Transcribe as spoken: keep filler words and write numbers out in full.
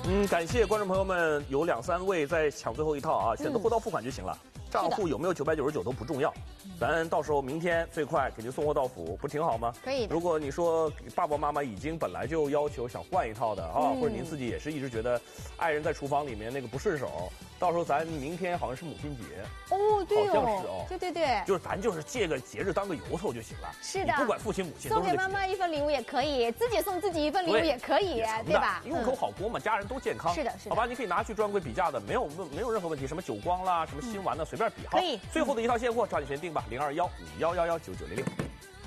嗯，感谢观众朋友们，有两三位在抢最后一套啊，选择货到付款就行了，嗯、账户有没有九百九十九都不重要。咱到时候明天最快给您送货到府，不挺好吗？ 可以的。 如果你说爸爸妈妈已经本来就要求想换一套的啊，嗯、或者您自己也是一直觉得爱人在厨房里面那个不顺手，到时候咱明天好像是母亲节哦，对哦， 好像是哦， 对对对， 就是咱就是借个节日当个由头就行了。 是的， 不管父亲母亲， 送给妈妈一份礼物也可以，自己送自己一份礼物也可以，对吧？ 用口好过嘛，家人都健康。 是的，是的。 好吧，你可以拿去专柜比价的，没有问没有任何问题，什么久光啦，什么新丸的，随便比哈。 可以。 最后的一套现货抓紧时间订吧，零二幺五幺幺幺九九零零。